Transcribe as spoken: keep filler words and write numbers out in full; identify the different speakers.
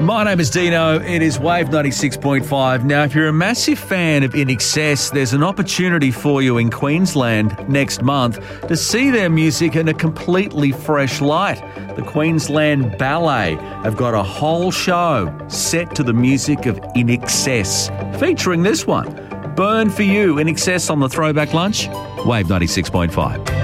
Speaker 1: My name is Dino. It is Wave ninety-six point five. Now, if you're a massive fan of I N X S, there's an opportunity for you in Queensland next month to see their music in a completely fresh light. The Queensland Ballet have got a whole show set to the music of I N X S, featuring this one, Burn For You, I N X S on the Throwback Lunch, Wave ninety-six point five.